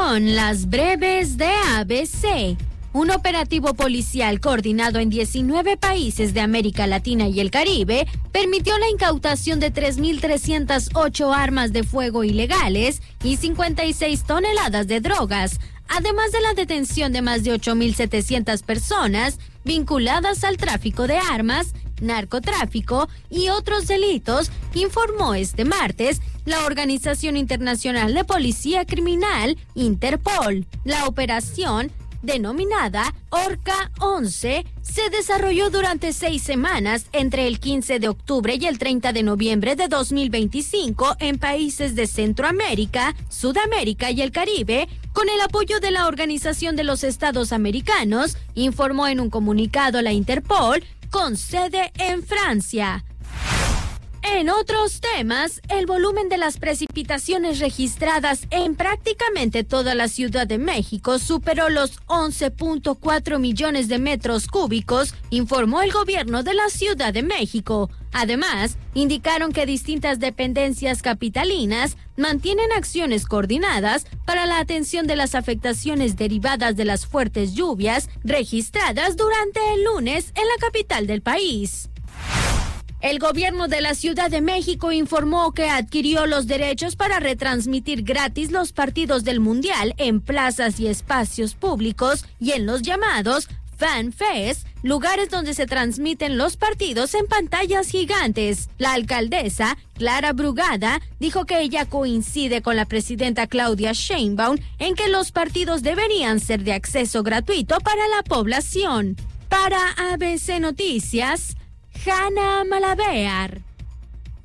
son las breves de ABC. Un operativo policial coordinado en 19 países de América Latina y el Caribe permitió la incautación de 3.308 armas de fuego ilegales y 56 toneladas de drogas, además de la detención de más de 8.700 personas vinculadas al tráfico de armas, narcotráfico y otros delitos, informó este martes la Organización Internacional de Policía Criminal, Interpol. La operación, denominada Orca 11, se desarrolló durante 6 semanas entre el 15 de octubre y el 30 de noviembre de 2025 en países de Centroamérica, Sudamérica y el Caribe, con el apoyo de la Organización de los Estados Americanos, informó en un comunicado la Interpol, con sede en Francia. En otros temas, el volumen de las precipitaciones registradas en prácticamente toda la Ciudad de México superó los 11.4 millones de metros cúbicos, informó el gobierno de la Ciudad de México. Además, indicaron que distintas dependencias capitalinas mantienen acciones coordinadas para la atención de las afectaciones derivadas de las fuertes lluvias registradas durante el lunes en la capital del país. El gobierno de la Ciudad de México informó que adquirió los derechos para retransmitir gratis los partidos del Mundial en plazas y espacios públicos y en los llamados Fan Fest, lugares donde se transmiten los partidos en pantallas gigantes. La alcaldesa, Clara Brugada, dijo que ella coincide con la presidenta Claudia Sheinbaum en que los partidos deberían ser de acceso gratuito para la población. Para ABC Noticias, Hanna Malabear.